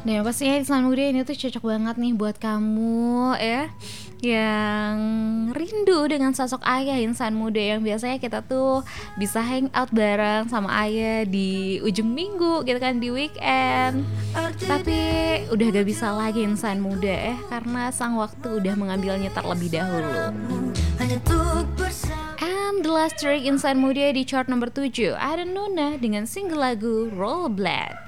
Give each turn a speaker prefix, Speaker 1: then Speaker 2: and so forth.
Speaker 1: Dan pastinya insan muda ini tuh cocok banget nih buat kamu ya, yang rindu dengan sosok ayah insan muda yang biasanya kita tuh bisa hang out bareng sama ayah di ujung minggu gitu kan, di weekend. Tapi udah gak bisa lagi insan muda karena sang waktu udah mengambilnya terlebih dahulu. And the last track insan muda di chart nomor 7 ada Nona dengan single lagu Rollerblade.